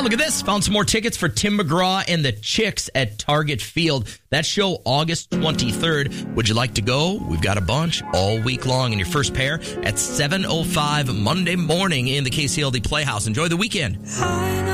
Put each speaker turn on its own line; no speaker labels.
look at this. Found some more tickets for Tim McGraw and the Chicks at Target Field. That show, August 23rd. Would you like to go? We've got a bunch all week long. And your first pair at 7:05 Monday morning in the KCLD Playhouse. Enjoy the weekend.